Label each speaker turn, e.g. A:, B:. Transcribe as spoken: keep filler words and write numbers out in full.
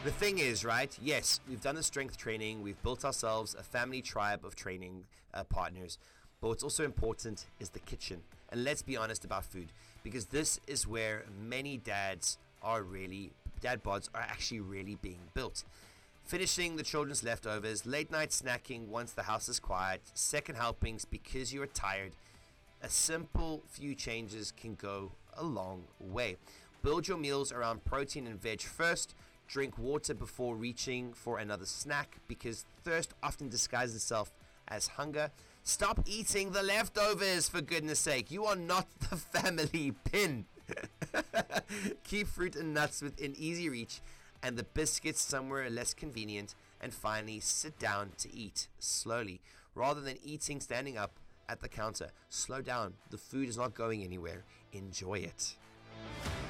A: The thing is, right, yes, we've done the strength training, we've built ourselves a family tribe of training uh, partners, but what's also important is the kitchen. And let's be honest about food, because this is where many dads are really, dad bods are actually really being built. Finishing the children's leftovers, late night snacking once the house is quiet, second helpings because you're tired. A simple few changes can go a long way. Build your meals around protein and veg first. Drink water before reaching for another snack because thirst often disguises itself as hunger. Stop eating the leftovers, for goodness sake. You are not the family bin. Keep fruit and nuts within easy reach and the biscuits somewhere less convenient. And finally, sit down to eat slowly rather than eating standing up at the counter. Slow down. The food is not going anywhere. Enjoy it.